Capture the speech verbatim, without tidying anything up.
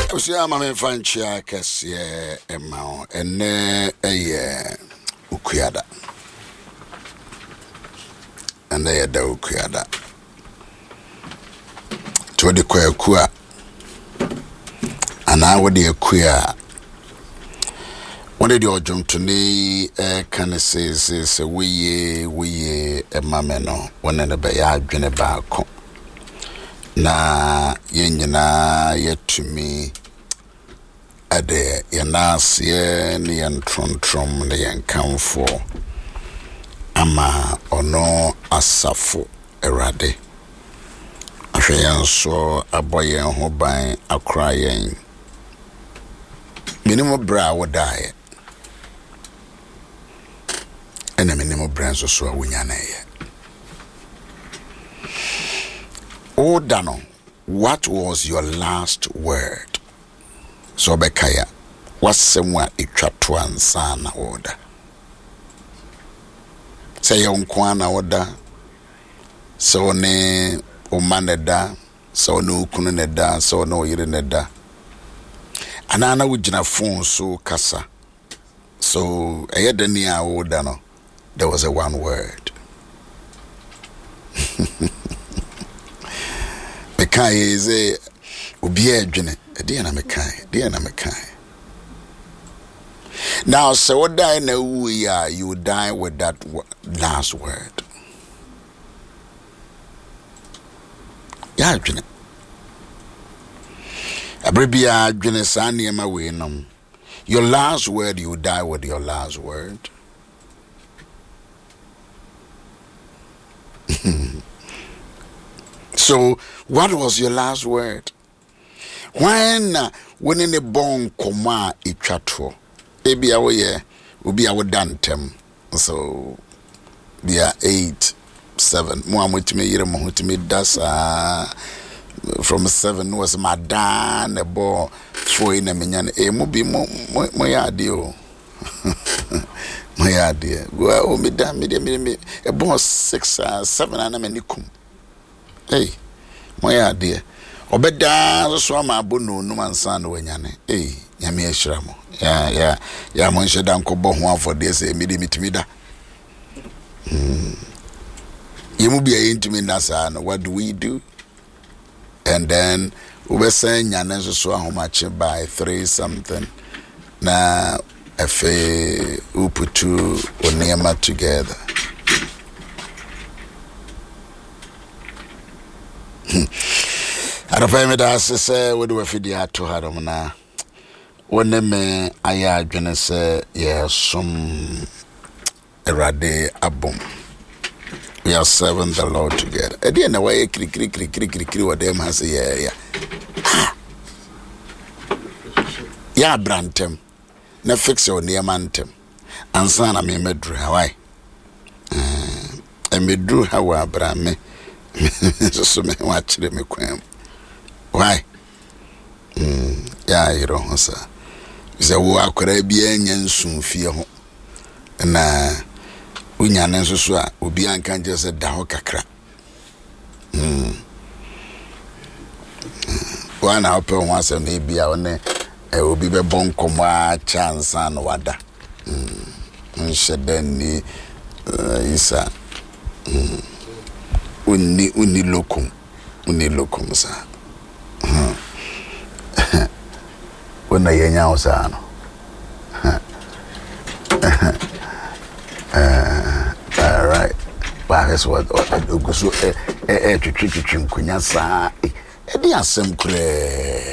Osia mame fanchia kese emao ene eye ukuyada. Ene ye da ukuyada. To de kwa kuya. Ana wode akuya. Wode de ojontoni e kan se se se weye weye emame no wona ne be ya adwene baako. Na yenyina yetumi ade yenase ne yentrontrom ne yenkamfo ama ono asafo erade ahwe so aboyen ho ban akra yen minimo bra wodae ene minimo bra so so awunya na ye Odano, what was your last word? So Bekaya, what's somewhere it chat one sana order? Say on kwana order, so ne umaneda, so no kuneda, so no irineda. Anana wujina phone so kasa. So I had the near order no, there was a one word. Mekai is a ubi adwene e na mekai de na mekai now so what die na we are you die with that last word ya adwene abribia adwene sane ma we nom your last word you die with your last word. So, what was your last word? When uh, when in a bon coma itchatro, maybe our year will be our dantem. So, we are eight, seven. Muhammad to me, Muhammad to me, that's uh, from seven was my dan, a ball, four in a minion, a mobi, my idea. My idea. Well, me damn me, me, a boss six, uh, seven, and a manicum. Hey, my idea. Obeda so ma abonu no mansan no wanyane. Hey, nyame ahira mo. Ya ya ya mo nheda nkobo ho afode se mi de mitimi da. Hmm. Yemu bia yintimi na sa no, what do we do? And then we say nyane so so ahomache by three something. Na efe uputu oniema together. I don't pay me that say we do a video to her na one me aya adwene say yeah some erade abom we are serving the Lord together e dey na way kri kri kri kri kri kri what them has yeah yeah yeah brantem na fix your near mantem ansa na me medru hawai eh e medru hawa abrame so so me watch me kwam. Why? Mm, yeah, you don't say. Is a walk could I be any soon fear home. And uh, we are so sure will be unconscious at the Hokakra. Hmm. One open once and maybe our name will be a bon coma chance and wada. Hmm. Said then is a uni uni locum uni locum, sir. When I yenya osano uh all right but that's what go so eh eh to treat you kunya sa e dey asem kure